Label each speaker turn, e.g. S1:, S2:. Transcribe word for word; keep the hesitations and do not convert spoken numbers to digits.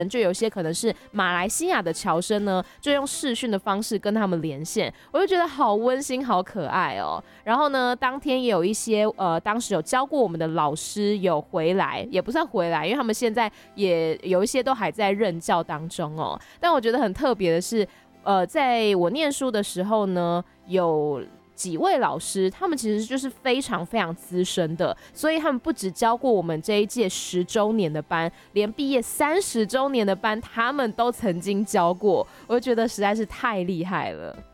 S1: 就有些可能是马来西亚的侨生呢，就用视讯的方式跟他们连线，我就觉得好温馨好可爱哦。然后呢，当天也有一些呃当时有教过我们的老师有回来，也不算回来，因为他们现在也有一些都还在任教当中哦。但我觉得很特别的是，呃，在我念书的时候呢，有几位老师，他们其实就是非常非常资深的，所以他们不只教过我们这一届十周年的班，连毕业三十周年的班，他们都曾经教过，我就觉得实在是太厉害了。